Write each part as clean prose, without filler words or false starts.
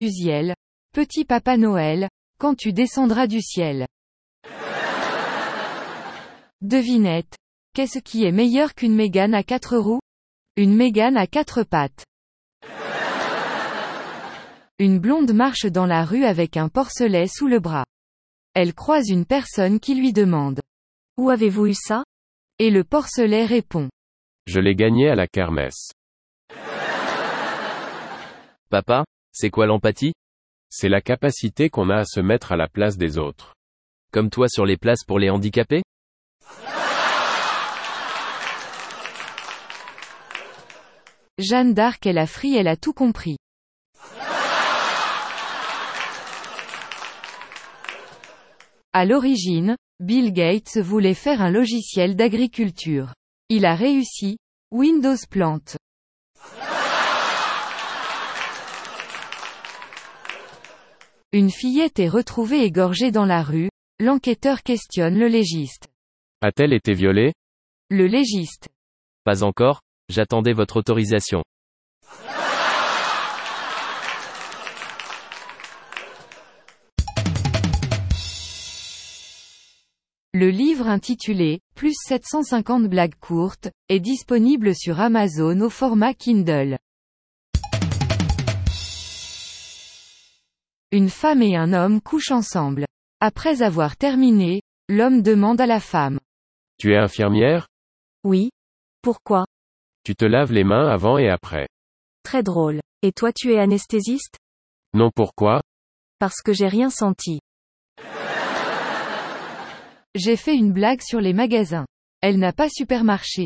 Uziel, petit Papa Noël, quand tu descendras du ciel. Devinette. Qu'est-ce qui est meilleur qu'une Mégane à 4 roues? Une Mégane à 4 pattes. Une blonde marche dans la rue avec un porcelet sous le bras. Elle croise une personne qui lui demande: Où avez-vous eu ça? Et le porcelet répond: Je l'ai gagné à la kermesse. Papa, c'est quoi l'empathie? C'est la capacité qu'on a à se mettre à la place des autres. Comme toi sur les places pour les handicapés? Jeanne d'Arc est la frie, elle a tout compris. À l'origine, Bill Gates voulait faire un logiciel d'agriculture. Il a réussi. Windows plante. Une fillette est retrouvée égorgée dans la rue. L'enquêteur questionne le légiste. A-t-elle été violée? Le légiste. Pas encore, j'attendais votre autorisation. Le livre intitulé « Plus 750 blagues courtes » est disponible sur Amazon au format Kindle. Une femme et un homme couchent ensemble. Après avoir terminé, l'homme demande à la femme: Tu es infirmière? Oui. Pourquoi? Tu te laves les mains avant et après. Très drôle. Et toi tu es anesthésiste? Non, pourquoi? Parce que j'ai rien senti. J'ai fait une blague sur les magasins. Elle n'a pas supermarché.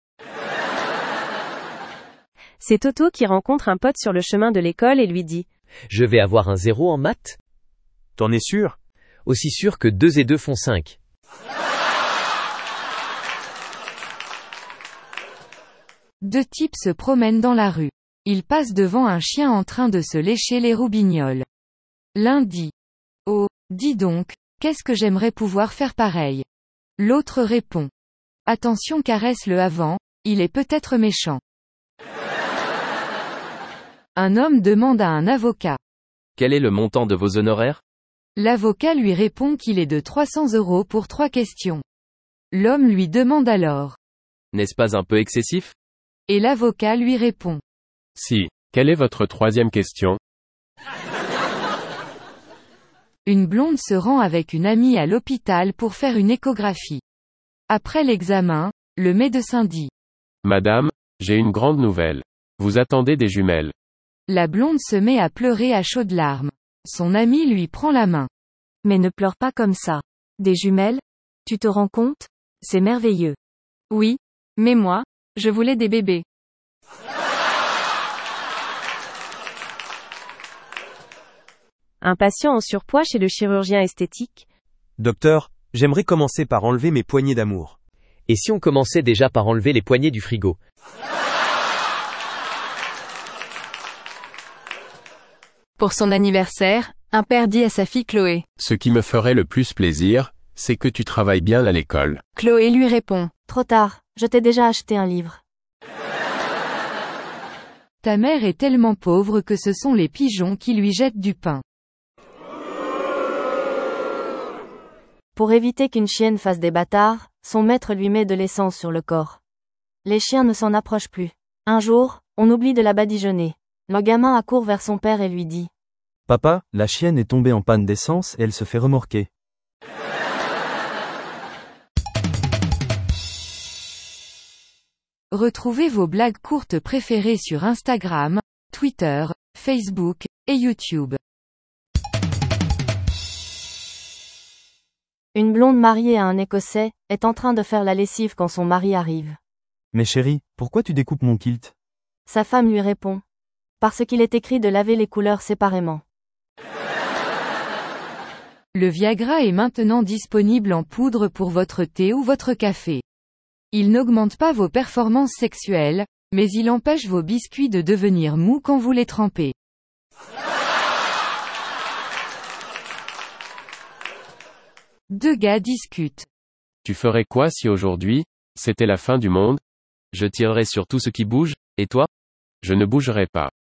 C'est Toto qui rencontre un pote sur le chemin de l'école et lui dit: Je vais avoir un 0 en maths? T'en es sûr? Aussi sûr que 2 et 2 font 5. Deux types se promènent dans la rue. Ils passent devant un chien en train de se lécher les roubignoles. L'un dit: Oh, dis donc, qu'est-ce que j'aimerais pouvoir faire pareil. L'autre répond: Attention, caresse-le avant, il est peut-être méchant. Un homme demande à un avocat: Quel est le montant de vos honoraires? L'avocat lui répond qu'il est de 300 € pour 3 questions. L'homme lui demande alors: N'est-ce pas un peu excessif? Et l'avocat lui répond: Si. Quelle est votre troisième question? Une blonde se rend avec une amie à l'hôpital pour faire une échographie. Après l'examen, le médecin dit: Madame, j'ai une grande nouvelle. Vous attendez des jumelles. La blonde se met à pleurer à chaudes larmes. Son ami lui prend la main. Mais ne pleure pas comme ça. Des jumelles? Tu te rends compte? C'est merveilleux. Oui. Mais moi, je voulais des bébés. Un patient en surpoids chez le chirurgien esthétique. Docteur, j'aimerais commencer par enlever mes poignées d'amour. Et si on commençait déjà par enlever les poignées du frigo? Pour son anniversaire, un père dit à sa fille Chloé. Ce qui me ferait le plus plaisir, c'est que tu travailles bien à l'école. Chloé lui répond: Trop tard, je t'ai déjà acheté un livre. Ta mère est tellement pauvre que ce sont les pigeons qui lui jettent du pain. Pour éviter qu'une chienne fasse des bâtards, son maître lui met de l'essence sur le corps. Les chiens ne s'en approchent plus. Un jour, on oublie de la badigeonner. Le gamin accourt vers son père et lui dit: Papa, la chienne est tombée en panne d'essence et elle se fait remorquer. Retrouvez vos blagues courtes préférées sur Instagram, Twitter, Facebook, et YouTube. Une blonde mariée à un Écossais est en train de faire la lessive quand son mari arrive. Mais chérie, pourquoi tu découpes mon kilt? Sa femme lui répond: Parce qu'il est écrit de laver les couleurs séparément. Le Viagra est maintenant disponible en poudre pour votre thé ou votre café. Il n'augmente pas vos performances sexuelles, mais il empêche vos biscuits de devenir mous quand vous les trempez. Deux gars discutent. Tu ferais quoi si aujourd'hui, c'était la fin du monde? Je tirerai sur tout ce qui bouge, et toi? Je ne bougerai pas.